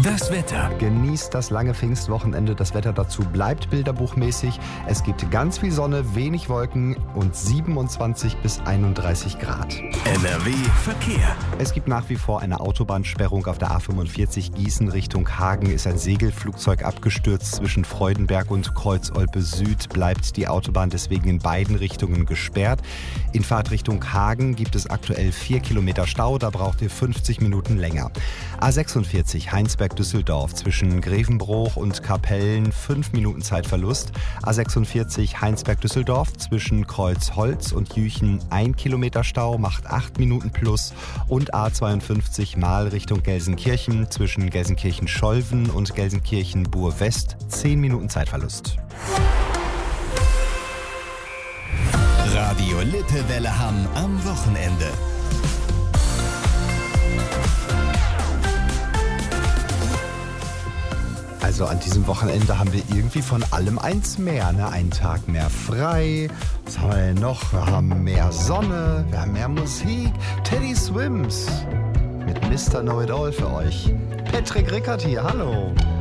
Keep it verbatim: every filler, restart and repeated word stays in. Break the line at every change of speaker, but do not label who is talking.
Das Wetter.
Genießt das lange Pfingstwochenende. Das Wetter dazu bleibt bilderbuchmäßig. Es gibt ganz viel Sonne, wenig Wolken und siebenundzwanzig bis einunddreißig Grad.
N R W Verkehr.
Es gibt nach wie vor eine Autobahnsperrung auf der A fünfundvierzig Gießen Richtung Hagen. Ist ein Segelflugzeug abgestürzt. Zwischen Freudenberg und Kreuzolpe Süd bleibt die Autobahn deswegen in beiden Richtungen gesperrt. In Fahrtrichtung Hagen gibt es aktuell vier Kilometer Stau. Da braucht ihr fünfzig Minuten länger. A sechsundvierzig Heinsberg-Düsseldorf zwischen Grevenbroich und Kapellen fünf Minuten Zeitverlust. A sechsundvierzig Heinsberg-Düsseldorf zwischen Kreuzholz und Jüchen ein Kilometer Stau, macht acht Minuten plus. Und A zweiundfünfzig Mahl Richtung Gelsenkirchen zwischen Gelsenkirchen-Scholven und Gelsenkirchen-Bur-West zehn Minuten Zeitverlust.
Radio Lippewelle Hamm am Wochenende.
Also an diesem Wochenende haben wir irgendwie von allem eins mehr. Ne? Einen Tag mehr frei. Was haben wir denn noch? Wir haben mehr Sonne, wir haben mehr Musik. Teddy Swims mit Mister Know-It-All für euch. Patrick Rickert hier, hallo.